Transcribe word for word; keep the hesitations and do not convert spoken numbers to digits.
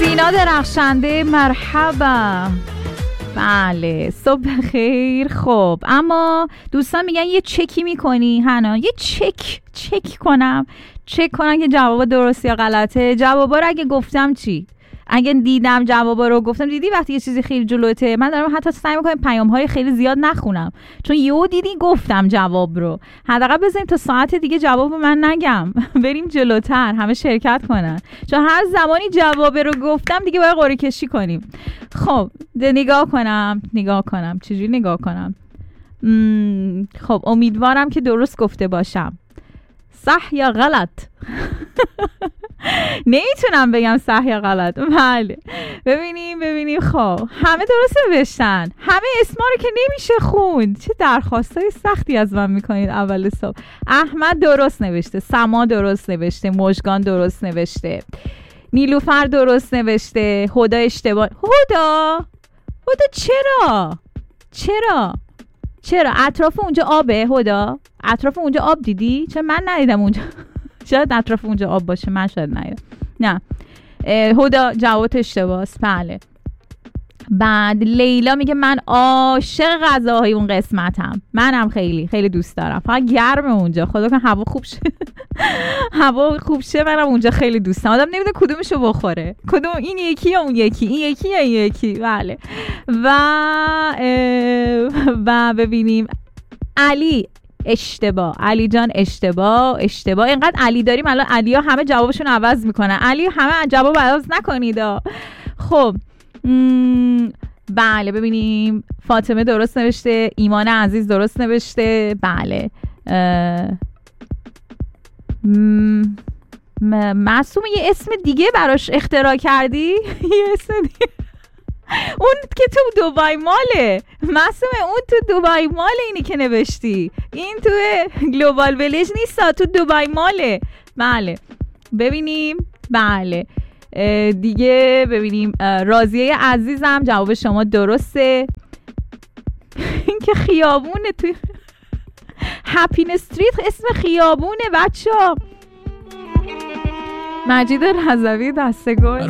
سینا درخشنده مرحبا. بله صبح خیر. خب اما دوستان میگن یه چکی میکنی هنا؟ یه چک چک کنم چک کنم که جواب درست یا غلطه. جوابا رو اگه گفتم چی؟ اگه دیدم جوابا رو گفتم، دیدی وقتی یه چیزی خیلی جلوته من دارم حتی سعی میکنم پیام‌های خیلی زیاد نخونم چون یهو دیدی گفتم جواب رو. حداقل بذاریم تا ساعت دیگه جواب من نگم بریم جلوتر همه شرکت کنن، چون هر زمانی جواب رو گفتم دیگه باید قرعه کشی کنیم. خب نگاه کنم نگاه کنم چجوری نگاه کنم؟ مم. خب امیدوارم که درست گفته باشم. صح یا غلط؟ نمیتونم بگم صح یا غلط. بله ببینیم ببینیم. خب همه درست نوشتن، همه اسما رو که نمیشه خوند. چه درخواستای سختی از من میکنید اول صبح. احمد درست نوشته، سما درست نوشته، مژگان درست نوشته، نیلوفر درست نوشته، هدا اشتباه. هدا هدا چرا چرا چرا اطراف اونجا آبه؟ هدا اطراف اونجا آب دیدی؟ چرا من ندیدم اونجا؟ شاید اطراف اونجا آب باشه، من شاید ندیدم. نه هدا جوابت اشتباهه. بله. بعد لیلا میگه من عاشق غذاهای اون قسمتم. منم خیلی خیلی دوست دارم، فقط گرمه اونجا. خدا کنه هوا خوب شه هوا خوب شه. منم اونجا خیلی دوست دارم. آدم نمیدونه کدومشو بخوره، کدوم این یکی یا اون یکی، این یکی یا این یکی. بله. و و ببینیم علی اشتباه. علی جان اشتباه اشتباه. اینقدر علی داریم الان علی ها همه جوابشون عوض میکنن. علی همه جواب عوض نکنید. خب م... بله ببینیم. فاطمه درست نوشته، ایمان عزیز درست نوشته. بله م... م... معصوم یه اسم دیگه براش اختراع کردی؟ یه اسم دیگه اون که تو دبی ماله. معصومه اون تو دبی ماله اینی که نوشتی، این تو گلوبال ویلیج نیست، تو دبی ماله. بله ببینیم. بله دیگه ببینیم. راضیه عزیزم جواب شما درسته. این که خیابونه توی هپین استریت اسم خیابونه بچه ها. مجید رضوی دستگل